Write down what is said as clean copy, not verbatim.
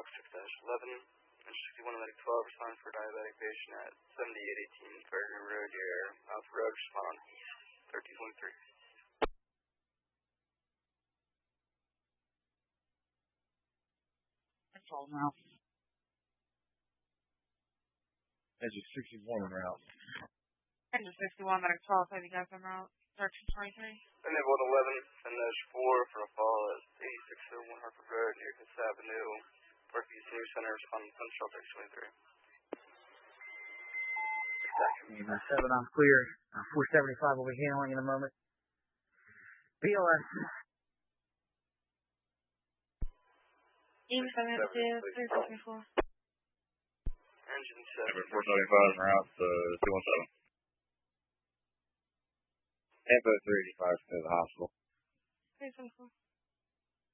Fox 6-11. And 61 medic 12, respond for diabetic patient at 7818 Gardner Road, near Alpha Road, respond on East 1323. That's all now. Engine 61 en route. Engine 61, medic 12, have you guys en route? 1323. And they vote 11, and there's 4 for a fall at 8601 Hartford Road, near Fifth Avenue. Northeast New Center, respond on Central 623. 7, I'm clear. 475 will be handling in a moment. BLS. Engine 7, 374. Engine 7. 475 en route to 217. Info 385 to the hospital. 374.